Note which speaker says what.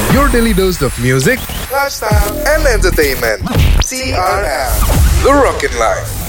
Speaker 1: Your daily dose of music, lifestyle, and entertainment. CRL, The Rockin' Life.